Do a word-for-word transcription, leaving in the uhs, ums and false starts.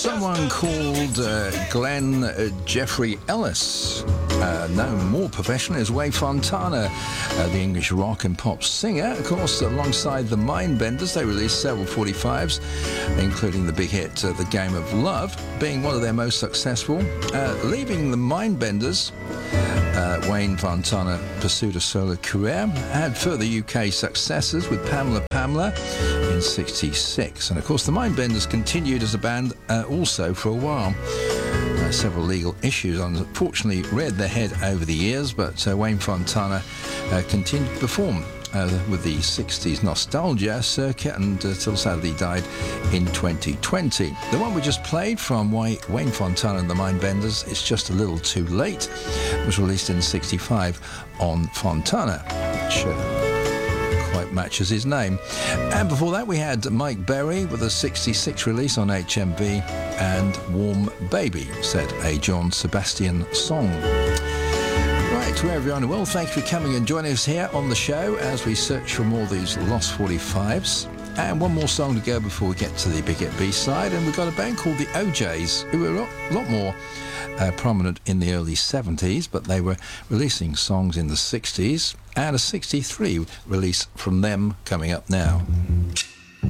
Someone called uh, Glenn uh, Jeffrey Ellis, uh, known more professionally as Wayne Fontana, uh, the English rock and pop singer. Of course, alongside the Mindbenders, they released several forty-fives, including the big hit uh, The Game of Love, being one of their most successful. Uh, leaving the Mindbenders, Uh, Wayne Fontana pursued a solo career, had further U K successes with Pamela Pamela in sixty-six. And of course, the Mindbenders continued as a band uh, also for a while. Uh, several legal issues unfortunately reared their head over the years, but uh, Wayne Fontana uh, continued to perform Uh, with the sixties nostalgia circuit until sadly he died in twenty twenty. The one we just played from Wayne Fontana and the Mindbenders, It's Just a Little Too Late, was released in sixty-five on Fontana, which uh, quite matches his name. And before that we had Mike Berry with a sixty-six release on H M V and Warm Baby, said a John Sebastian song. Right, to wherever you are in the world, thank you for coming and joining us here on the show as we search for more of these lost forty-fives. And one more song to go before we get to the big hit B-side, and we've got a band called the O Js, who were a lot, lot more uh, prominent in the early seventies, but they were releasing songs in the sixties, and a sixty-three release from them coming up now.